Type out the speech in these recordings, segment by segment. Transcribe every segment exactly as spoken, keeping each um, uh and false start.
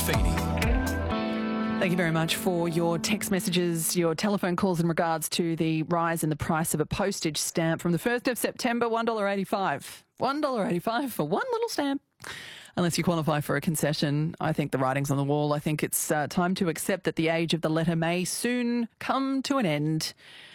Feeney. Thank you very much for your text messages, your telephone calls in regards to the rise in the price of a postage stamp from the first of September, one dollar eighty-five. one dollar eighty-five for one little stamp. Unless you qualify for a concession, I think the writing's on the wall. I think it's uh, time to accept that the age of the letter may soon come to an end.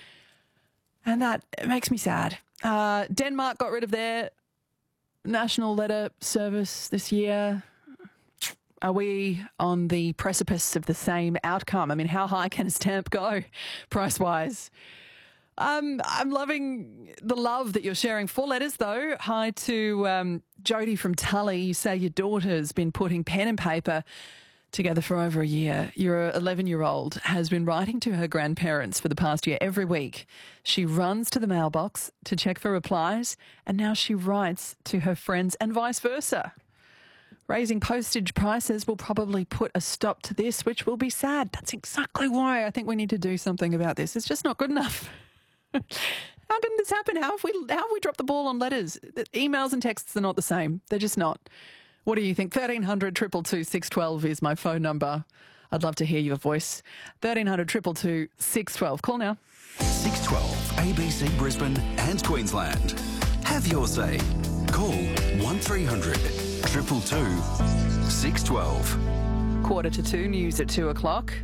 And that makes me sad. Uh, Denmark got rid of their national letter service this year. Are we on the precipice of the same outcome? I mean, how high can a stamp go price-wise? Um, I'm loving the love that you're sharing. Four letters, though. Hi to um, Jody from Tully. You say your daughter's been putting pen and paper together for over a year. Your eleven-year-old has been writing to her grandparents for the past year every week. She runs to the mailbox to check for replies, and now she writes to her friends and vice versa. Raising postage prices will probably put a stop to this, which will be sad. That's exactly why I think we need to do something about this. It's just not good enough. How can this happen? How have we how have we dropped the ball on letters? The emails and texts are not the same. They're just not. What do you think? thirteen hundred, two two two, six one two is my phone number. I'd love to hear your voice. thirteen hundred, two two two, six one two. Call now. six twelve A B C Brisbane and Queensland. Have your say. Call one three hundred, two two two, six one two. Quarter to two, news at two o'clock.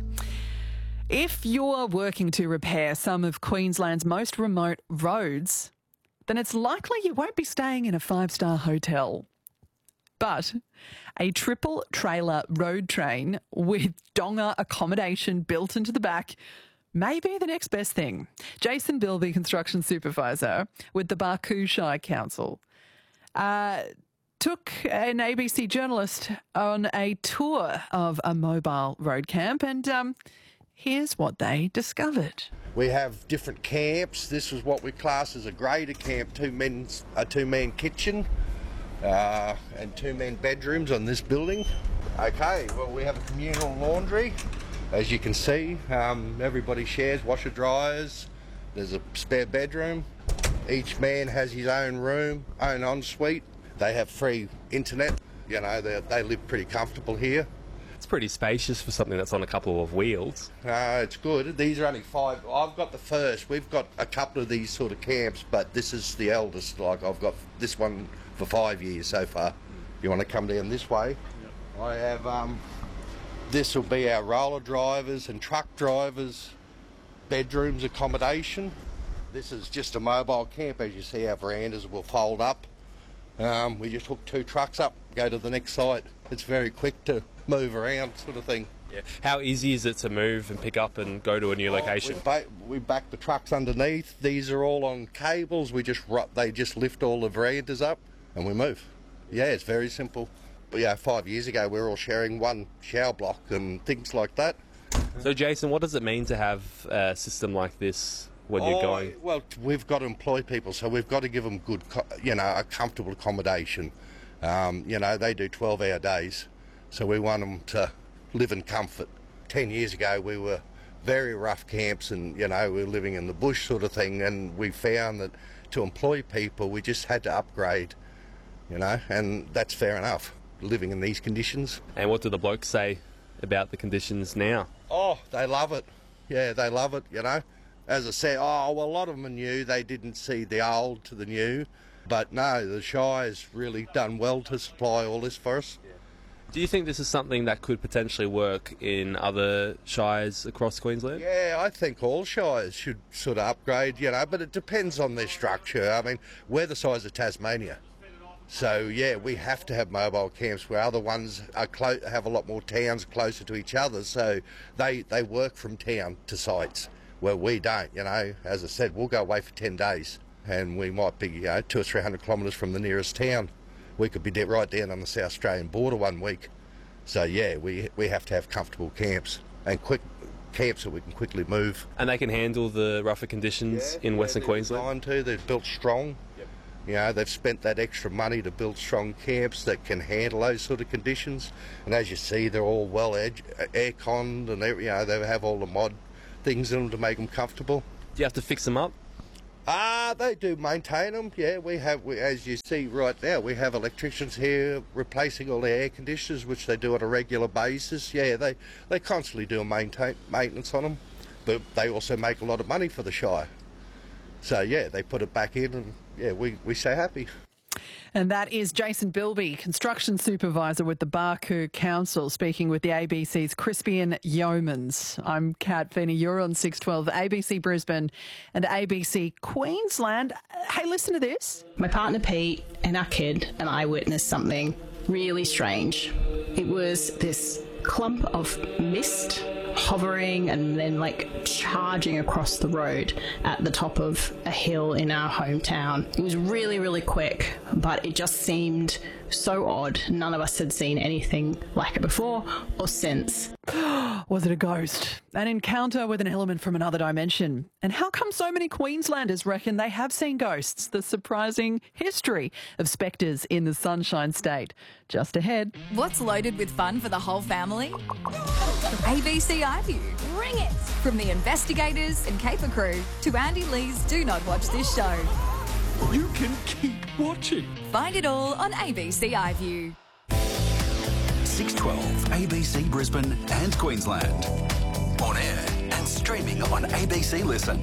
If you're working to repair some of Queensland's most remote roads, then it's likely you won't be staying in a five-star hotel. But a triple trailer road train with donga accommodation built into the back may be the next best thing. Jason Bilby, construction supervisor with the Barcoo Shire Council, uh, took an A B C journalist on a tour of a mobile road camp, and um, here's what they discovered. We have different camps. This is what we class as a grader camp, two men's, a two-man kitchen uh, and two-man bedrooms on this building. Okay, well, we have a communal laundry. As you can see, um, everybody shares washer dryers. There's a spare bedroom. Each man has his own room, own ensuite. They have free internet. You know, they, they live pretty comfortable here. It's pretty spacious for something that's on a couple of wheels. Uh, it's good. These are only five. I've got the first. We've got a couple of these sort of camps, but this is the eldest. Like, I've got this one for five years so far. You want to come down this way? Yep. I have, um, this will be our roller drivers and truck drivers' bedrooms accommodation. This is just a mobile camp. As you see, our verandas will fold up. Um, we just hook two trucks up, go to the next site. It's very quick to move around, sort of thing. Yeah. How easy is it to move and pick up and go to a new location? We, ba- we back the trucks underneath. These are all on cables. We just ru- they just lift all the verandas up and we move. Yeah, it's very simple. But yeah, five years ago we were all sharing one shower block and things like that. So Jason, what does it mean to have a system like this when you're oh, going? Well, we've got to employ people, so we've got to give them good, co- you know, a comfortable accommodation. Um, you know, they do twelve-hour days, so we want them to live in comfort. Ten years ago, we were very rough camps, and you know, we were living in the bush, sort of thing. And we found that to employ people, we just had to upgrade. You know, and that's fair enough. Living in these conditions. And what do the blokes say about the conditions now? Oh, they love it. Yeah, they love it. You know. As I said, oh, well, a lot of them are new. They didn't see the old to the new. But no, the Shire's really done well to supply all this for us. Do you think this is something that could potentially work in other shires across Queensland? Yeah, I think all shires should sort of upgrade, you know, but it depends on their structure. I mean, we're the size of Tasmania. So, yeah, we have to have mobile camps where other ones are clo- have a lot more towns closer to each other. So they, they work from town to sites. Well, we don't, you know. As I said, we'll go away for ten days and we might be, you know, two or three hundred kilometres from the nearest town. We could be right down on the South Australian border one week. So, yeah, we we have to have comfortable camps and quick camps that we can quickly move. And they can handle the rougher conditions yeah, in yeah, Western Queensland? They're designed to. They're built strong. Yep. You know, they've spent that extra money to build strong camps that can handle those sort of conditions. And as you see, they're all well air-conned and, you know, they have all the mod things in them to make them comfortable. Do you have to fix them up? Ah, they do maintain them. Yeah, we have, we, as you see right now, we have electricians here replacing all the air conditioners, which they do on a regular basis. Yeah, they they constantly do maintain maintenance on them, but they also make a lot of money for the Shire. So yeah, they put it back in, and yeah, we we stay happy. And that is Jason Bilby, construction supervisor with the Barcoo Council, speaking with the A B C's Crispian Yeomans. I'm Kat Feeney. You're on six twelve, A B C Brisbane and A B C Queensland. Hey, listen to this. My partner Pete and our kid and I witnessed something really strange. It was this clump of mist hovering and then like charging across the road at the top of a hill in our hometown. It was really, really quick, but it just seemed so odd. None of us had seen anything like it before or since. Was it a ghost? An encounter with an element from another dimension? And how come so many Queenslanders reckon they have seen ghosts? The surprising history of spectres in the Sunshine State. Just ahead. What's loaded with fun for the whole family? A B C iView. Bring it! From the investigators and Caper crew to Andy Lee's Do Not Watch This Show. You can keep watching. Find it all on A B C iView. six twelve A B C Brisbane and Queensland. On air and streaming on A B C Listen.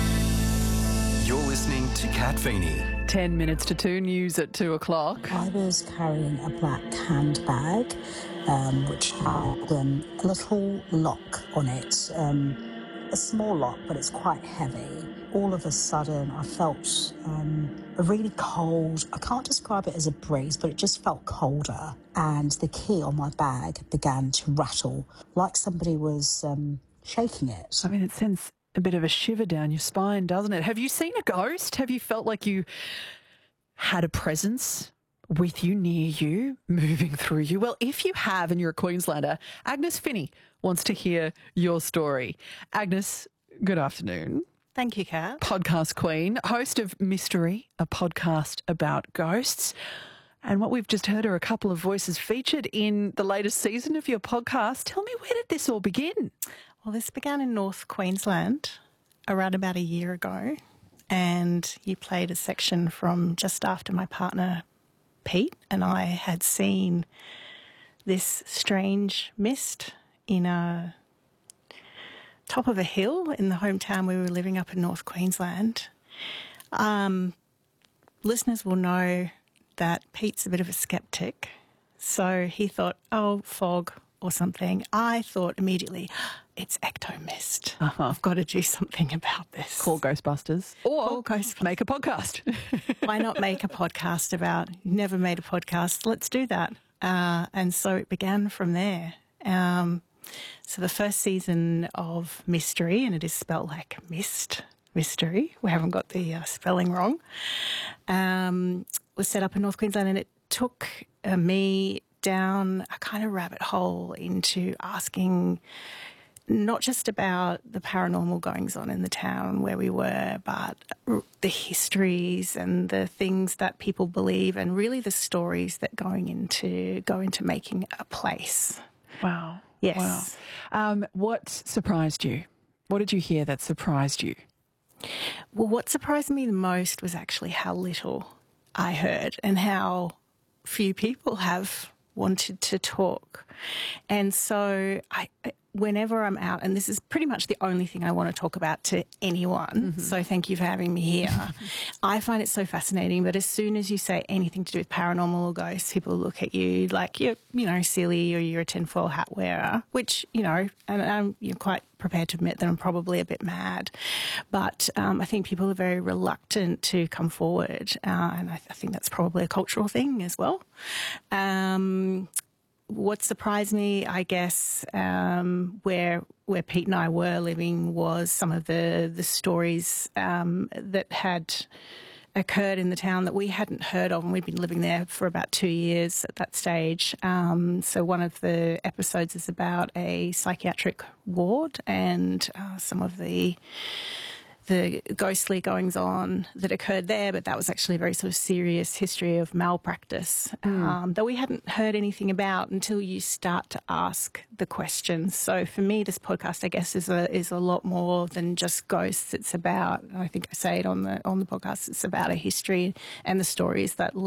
You're listening to Kat Feeney. Ten minutes to two, news at two o'clock. I was carrying a black handbag, um, which had um, a little lock on it. Um, a small lock, but it's quite heavy. All of a sudden, I felt um, a really cold, I can't describe it as a breeze, but it just felt colder. And the key on my bag began to rattle, like somebody was um, shaking it. I mean, it sends a bit of a shiver down your spine, doesn't it? Have you seen a ghost? Have you felt like you had a presence with you, near you, moving through you? Well, if you have and you're a Queenslander, Agnes Finney wants to hear your story. Agnes, good afternoon. Thank you, Kat. Podcast queen, host of Mystery, a podcast about ghosts. And what we've just heard are a couple of voices featured in the latest season of your podcast. Tell me, where did this all begin? Well, this began in North Queensland around about a year ago. And you played a section from just after my partner, Pete, and I had seen this strange mist in a top of a hill in the hometown we were living up in North Queensland. Um, listeners will know that Pete's a bit of a skeptic. So he thought, oh, fog or something. I thought immediately, it's ectomist. Uh-huh. I've got to do something about this. Call Ghostbusters. Or Call Ghostbusters. Make a podcast. Why not make a podcast about, never made a podcast, let's do that. Uh, and so it began from there. Um, So the first season of Mystery, and it is spelled like mist, mystery, we haven't got the uh, spelling wrong, um, was set up in North Queensland, and it took uh, me down a kind of rabbit hole into asking not just about the paranormal goings on in the town where we were, but the histories and the things that people believe, and really the stories that going into go into making a place. Wow. Yes. Wow. Um, what surprised you? What did you hear that surprised you? Well, what surprised me the most was actually how little I heard and how few people have wanted to talk. And so I, whenever I'm out, and this is pretty much the only thing I want to talk about to anyone, mm-hmm. so thank you for having me here, I find it so fascinating. But as soon as you say anything to do with paranormal or ghosts, people look at you like you're, you know, silly, or you're a tinfoil hat wearer, which, you know, and I'm you're quite prepared to admit that I'm probably a bit mad. But um, I think people are very reluctant to come forward, uh, and I, th- I think that's probably a cultural thing as well. Um What surprised me, I guess, um, where where Pete and I were living was some of the the stories um, that had occurred in the town that we hadn't heard of, and we'd been living there for about two years at that stage. Um, so one of the episodes is about a psychiatric ward and uh, some of the the ghostly goings on that occurred there, but that was actually a very sort of serious history of malpractice mm. um, that we hadn't heard anything about until you start to ask the questions. So for me, this podcast, I guess, is a is a lot more than just ghosts. It's about, I think I say it on the on the podcast, it's about a history and the stories that